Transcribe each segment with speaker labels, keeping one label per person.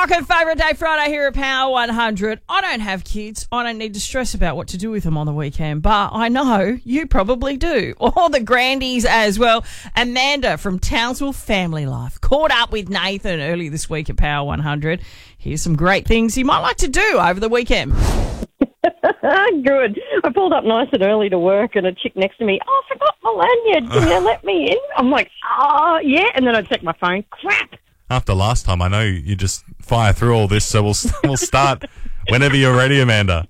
Speaker 1: Welcome, Favourite Day Friday here at Power 100. I don't have kids. I don't need to stress about what to do with them on the weekend, but I know you probably do. All the grandies as well. Amanda from Townsville Family Life caught up with Nathan early this week at Power 100. Here's some great things you might like to do over the weekend.
Speaker 2: Good. I pulled up nice and early to work and a chick next to me, I forgot my lanyard. Can you let me in? I'm like, yeah. And then I check my phone. Crap.
Speaker 3: After last time, I know you just fire through all this, so we'll start whenever you're ready, Amanda.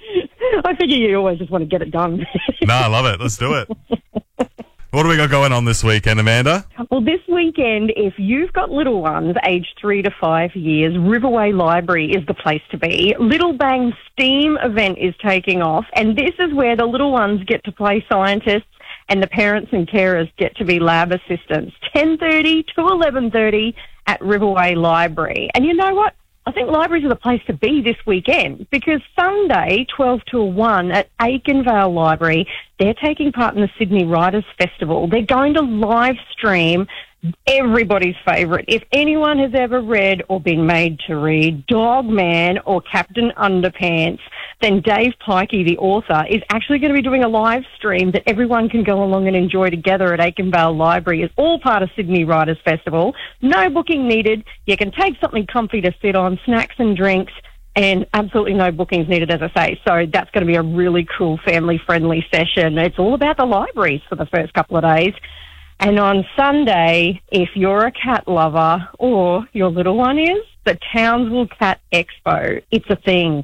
Speaker 2: I figure you always just want to get it done.
Speaker 3: No, I love it. Let's do it. What do we got going on this weekend, Amanda?
Speaker 2: Well, this weekend, if you've got little ones aged 3 to 5 years, Riverway Library is the place to be. Little Bang STEAM event is taking off, and this is where the little ones get to play scientists and the parents and carers get to be lab assistants. 10:30 to 11:30 at Riverway Library. And you know what? I think libraries are the place to be this weekend because Sunday, 12 to 1 at Aikenvale Library, they're taking part in the Sydney Writers' Festival. They're going to live stream everybody's favourite. If anyone has ever read or been made to read Dogman or Captain Underpants, then Dave Pikey, the author, is actually going to be doing a live stream that everyone can go along and enjoy together at Aikenvale Library. It's all part of Sydney Writers' Festival. No booking needed. You can take something comfy to sit on, snacks and drinks, and absolutely no bookings needed, as I say. So that's going to be a really cool family-friendly session. It's all about the libraries for the first couple of days. And on Sunday, if you're a cat lover or your little one is, the Townsville Cat Expo. It's a thing.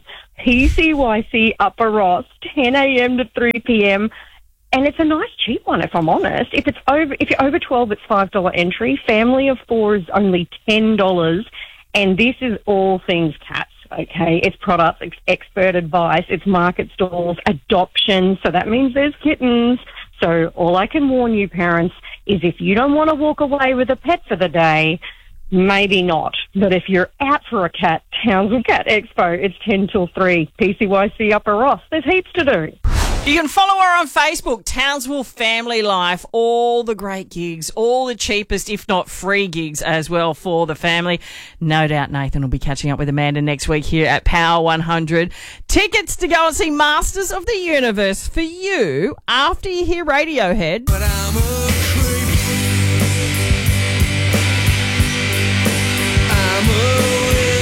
Speaker 2: PCYC Upper Ross, 10 a.m. to 3 p.m. And it's a nice cheap one, if I'm honest. If you're over 12, it's $5 entry. Family of 4 is only $10. And this is all things cats. Okay, it's products, it's expert advice, it's market stalls, adoption. So that means there's kittens. So all I can warn you, parents, is if you don't want to walk away with a pet for the day, maybe not. But if you're out for a cat, Townsville Cat Expo, it's 10 till 3, PCYC Upper Ross. There's heaps to do.
Speaker 1: You can follow her on Facebook, Townsville Family Life. All the great gigs, all the cheapest, if not free gigs as well for the family. No doubt Nathan will be catching up with Amanda next week here at Power 100. Tickets to go and see Masters of the Universe for you after you hear Radiohead.
Speaker 4: But I'm a creep. I'm a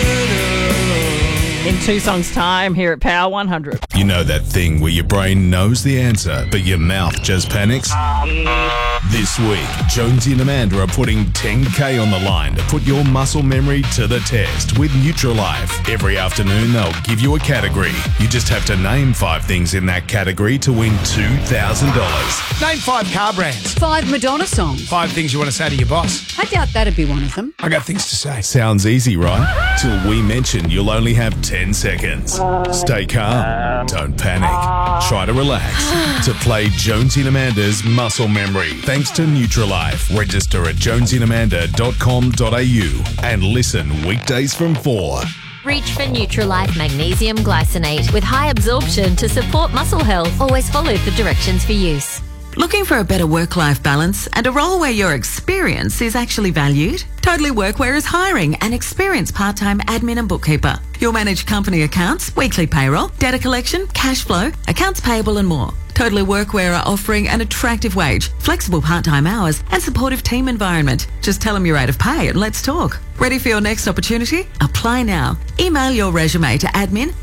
Speaker 1: In 2 songs' time here at Power 100.
Speaker 5: You know that thing where your brain knows the answer, but your mouth just panics? This week, Jonesy and Amanda are putting $10K on the line to put your muscle memory to the test with Nutrilife. Every afternoon, they'll give you a category. You just have to name 5 things in that category to win $2,000.
Speaker 6: Name 5 car brands.
Speaker 7: 5 Madonna songs.
Speaker 6: 5 things you want to say to your boss.
Speaker 7: I doubt that'd be one of them.
Speaker 6: I got things to say.
Speaker 5: Sounds easy, right? Till we mention you'll only have 10 seconds. Stay calm. Don't panic. Try to relax. To play Jonesy and Amanda's Muscle Memory. Thanks to Nutrilife. Register at jonesyandamanda.com.au and listen weekdays from 4.
Speaker 8: Reach for Nutrilife Magnesium Glycinate with high absorption to support muscle health. Always follow the directions for use.
Speaker 9: Looking for a better work-life balance and a role where your experience is actually valued? Totally Workwear is hiring an experienced part-time admin and bookkeeper. You'll manage company accounts, weekly payroll, data collection, cash flow, accounts payable and more. Totally Workwear are offering an attractive wage, flexible part-time hours and supportive team environment. Just tell them your rate of pay and let's talk. Ready for your next opportunity? Apply now. Email your resume to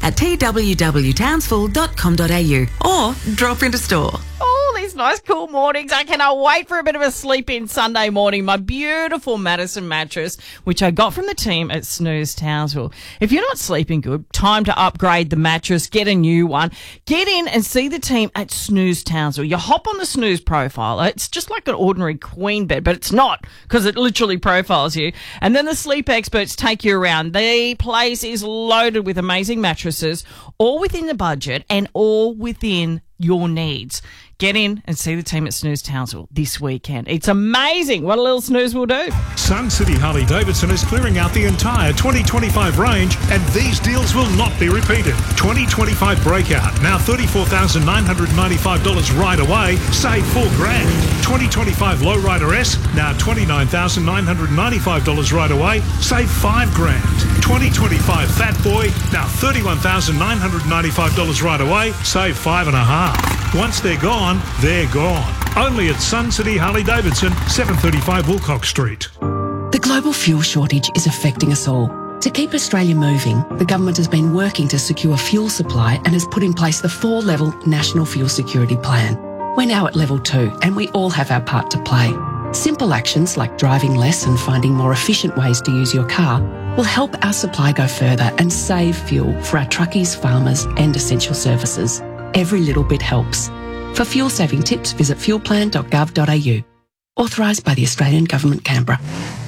Speaker 9: admin@twtownsville.com.au or drop into store.
Speaker 1: Oh, these nice cool mornings. I cannot wait for a bit of a sleep in Sunday morning. My beautiful Madison mattress, which I got from the team at Snooze Townsville. If you're not sleeping good, time to upgrade the mattress, get a new one. Get in and see the team at Snooze Townsville. You hop on the Snooze profile. It's just like an ordinary queen bed, but it's not because it literally profiles you. And then the sleep experts take you around. The place is loaded with amazing mattresses, all within the budget and all within your needs. Get in and see the team at Snooze Townsville this weekend. It's amazing what a little snooze will do.
Speaker 10: Sun City Harley-Davidson is clearing out the entire 2025 range, and these deals will not be repeated. 2025 Breakout, now $34,995 right away, save $4,000. 2025 Lowrider S, now $29,995 right away, save $5,000. 2025 Fat Boy, now $31,995 right away, save $5,500. Once they're gone, they're gone. Only at Sun City Harley-Davidson, 735 Wilcox Street.
Speaker 11: The global fuel shortage is affecting us all. To keep Australia moving, the government has been working to secure fuel supply and has put in place the 4-level National Fuel Security Plan. We're now at level 2 and we all have our part to play. Simple actions like driving less and finding more efficient ways to use your car will help our supply go further and save fuel for our truckies, farmers and essential services. Every little bit helps. For fuel saving tips, visit fuelplan.gov.au. Authorised by the Australian Government, Canberra.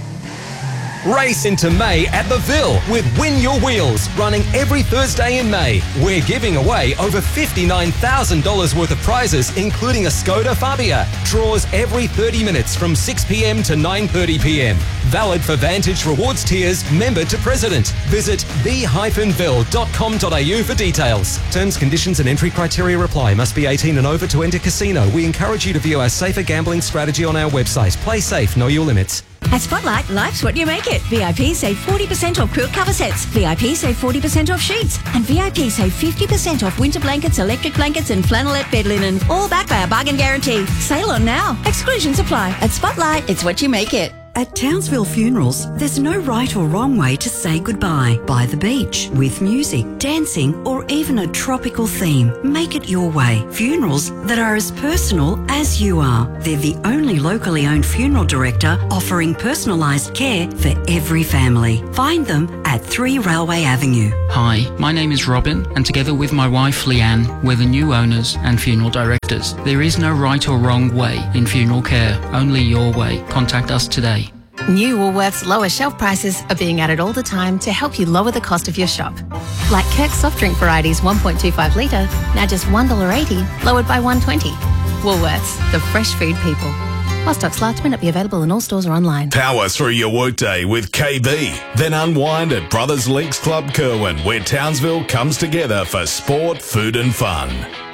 Speaker 12: Race into May at the Ville with Win Your Wheels, running every Thursday in May. We're giving away over $59,000 worth of prizes, including a Skoda Fabia. Draws every 30 minutes from 6 p.m. to 9:30 p.m. Valid for Vantage Rewards tiers, member to president. Visit the-ville.com.au for details. Terms, conditions and entry criteria apply. Must be 18 and over to enter casino. We encourage you to view our safer gambling strategy on our website. Play safe, know your limits.
Speaker 13: At Spotlight, life's what you make it. VIP save 40% off quilt cover sets. VIP save 40% off sheets. And VIP save 50% off winter blankets, electric blankets and flannelette bed linen. All backed by a bargain guarantee. Sale on now. Exclusions apply. At Spotlight, it's what you make it.
Speaker 14: At Townsville Funerals, there's no right or wrong way to say goodbye. By the beach, with music, dancing, or even a tropical theme. Make it your way. Funerals that are as personal as you are. They're the only locally owned funeral director offering personalised care for every family. Find them at 3 Railway Avenue.
Speaker 15: Hi, my name is Robin, and together with my wife Leanne, we're the new owners and funeral directors. There is no right or wrong way in funeral care, only your way. Contact us today.
Speaker 16: New Woolworths lower shelf prices are being added all the time to help you lower the cost of your shop. Like Kirk's soft drink varieties 1.25 litre, now just $1.80, lowered by $1.20. Woolworths, the fresh food people. While stocks last, may not be available in all stores or online.
Speaker 5: Power through your workday with KB. Then unwind at Brothers Links Club Kerwin, where Townsville comes together for sport, food and fun.